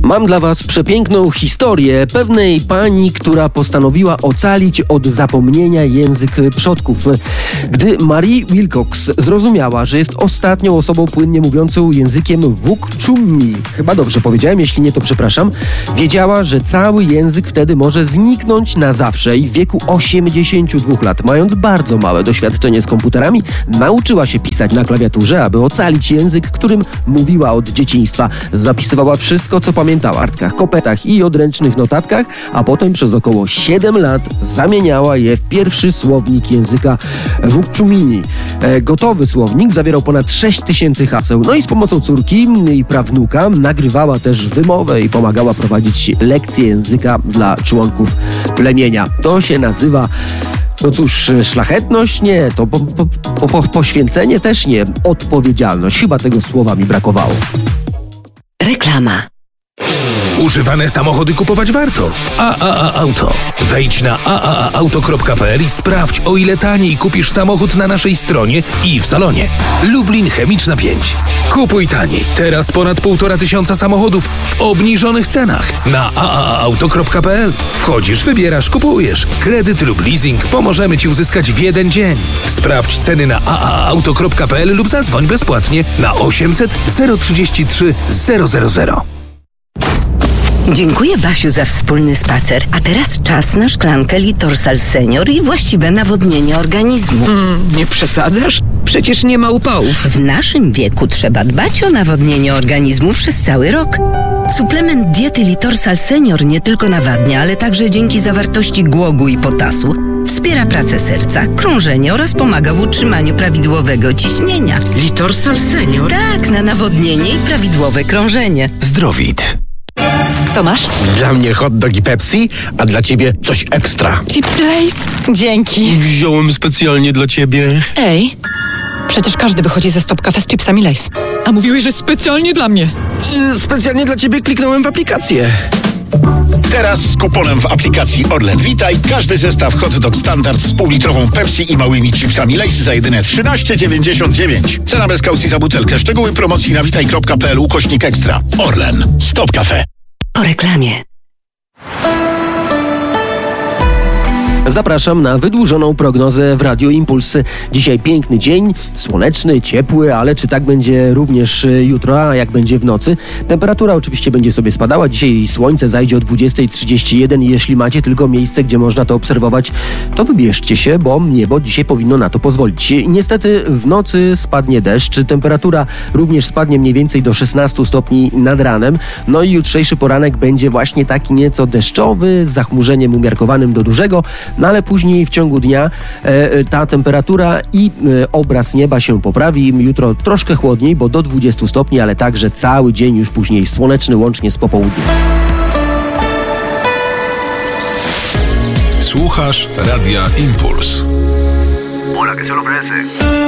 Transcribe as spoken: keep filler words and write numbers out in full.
Mam dla was przepiękną historię pewnej pani, która postanowiła ocalić od zapomnienia język przodków. Gdy Marie Wilcox zrozumiała, że jest ostatnią osobą płynnie mówiącą językiem Wukchumni, chyba dobrze powiedziałem, jeśli nie to przepraszam, wiedziała, że cały język wtedy może zniknąć na zawsze i w wieku osiemdziesięciu dwóch lat, mając bardzo małe doświadczenie z komputerami, nauczyła się pisać na klawiaturze, aby ocalić język, którym mówiła od dzieciństwa. Zapisywała wszystko, co pamiętała w kartkach, kopetach i odręcznych notatkach, a potem przez około siedem lat zamieniała je w pierwszy słownik języka Wukchumni. E, gotowy słownik zawierał ponad sześć tysięcy haseł. No i z pomocą córki i prawnuka nagrywała też wymowę i pomagała prowadzić lekcje języka dla członków plemienia. To się nazywa... No cóż, szlachetność? Nie. To po, po, po, poświęcenie też nie. Odpowiedzialność. Chyba tego słowa mi brakowało. Reklama. Używane samochody kupować warto w A A A Auto. Wejdź na a a a auto kropka p l i sprawdź, o ile taniej kupisz samochód na naszej stronie i w salonie. Lublin Chemiczna pięć. Kupuj taniej. Teraz ponad półtora tysiąca samochodów w obniżonych cenach na a a a auto kropka p l. Wchodzisz, wybierasz, kupujesz. Kredyt lub leasing pomożemy Ci uzyskać w jeden dzień. Sprawdź ceny na a a a auto kropka p l lub zadzwoń bezpłatnie na osiemset zero trzydzieści trzy zero zero zero. Dziękuję, Basiu, za wspólny spacer. A teraz czas na szklankę Litorsal Senior i właściwe nawodnienie organizmu. Mm, nie przesadzasz? Przecież nie ma upałów. W naszym wieku trzeba dbać o nawodnienie organizmu przez cały rok. Suplement diety Litorsal Senior nie tylko nawadnia, ale także dzięki zawartości głogu i potasu wspiera pracę serca, krążenie oraz pomaga w utrzymaniu prawidłowego ciśnienia. Litorsal Senior? Tak, na nawodnienie i prawidłowe krążenie. Zdrowit. Co masz? Dla mnie hot dog i Pepsi, a dla ciebie coś ekstra. Chipsy Lay's? Dzięki. Wziąłem specjalnie dla ciebie. Ej, przecież każdy wychodzi ze Stop Cafe z chipsami Lay's. A mówiłeś, że specjalnie dla mnie. Yy, specjalnie dla ciebie kliknąłem w aplikację. Teraz z kuponem w aplikacji Orlen Witaj każdy zestaw hot dog standard z półlitrową Pepsi i małymi chipsami Lay's za jedyne trzynaście dziewięćdziesiąt dziewięć. Cena bez kaucji za butelkę. Szczegóły promocji na witaj kropka p l ukośnik ekstra. Orlen. Stop Cafe. Po reklamie. Zapraszam na wydłużoną prognozę w Radio Impuls. Dzisiaj piękny dzień, słoneczny, ciepły, ale czy tak będzie również jutro, a jak będzie w nocy? Temperatura oczywiście będzie sobie spadała. Dzisiaj słońce zajdzie o dwudziesta trzydzieści jeden i jeśli macie tylko miejsce, gdzie można to obserwować, to wybierzcie się, bo niebo dzisiaj powinno na to pozwolić. Niestety w nocy spadnie deszcz, temperatura również spadnie mniej więcej do szesnastu stopni nad ranem, no i jutrzejszy poranek będzie właśnie taki nieco deszczowy, z zachmurzeniem umiarkowanym do dużego, no ale później w ciągu dnia e, ta temperatura i e, obraz nieba się poprawi. Jutro troszkę chłodniej, bo do dwudziestu stopni, ale także cały dzień już później słoneczny, łącznie z popołudniem. Słuchasz Radia Impuls. Hola, que se lo ofrece.